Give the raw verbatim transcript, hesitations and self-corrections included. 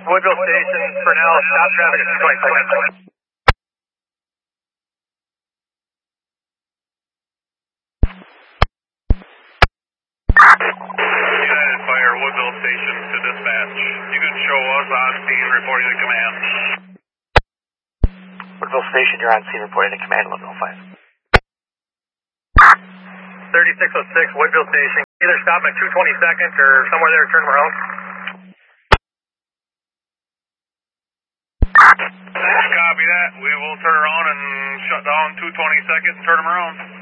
Woodville Station, for now, stop traffic at two twenty seconds. United Fire, Woodville Station to dispatch. You can show us on scene reporting to command. Woodville Station, you're on scene reporting to command, Woodville five. thirty-six oh six, Woodville Station. Either stop at two twenty seconds or somewhere there, turn around. Copy that. We will turn around and shut down two twenty seconds and turn them around.